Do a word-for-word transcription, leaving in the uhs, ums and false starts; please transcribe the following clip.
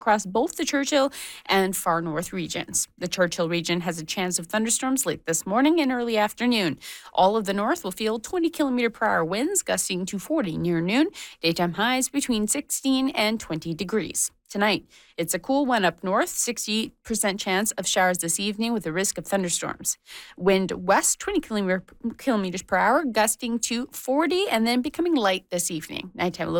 across both the Churchill and far north regions. The Churchill region has a chance of thunderstorms late this morning and early afternoon. All of the north will feel twenty kilometer per hour winds gusting to forty near noon. Daytime highs between sixteen and twenty degrees. Tonight, it's a cool one up north, sixty percent chance of showers this evening with a risk of thunderstorms. Wind west twenty kilometers per hour, gusting to forty and then becoming light this evening. Nighttime low